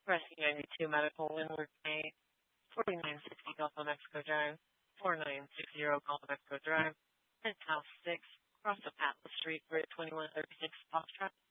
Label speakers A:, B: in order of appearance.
A: Rescue 92 Medical, Windward Bay, 4960 Gulf of Mexico Drive, 4960 Gulf of Mexico Drive, Penthouse 6, across of Atlas Street, Grid 2136, Foxtrot.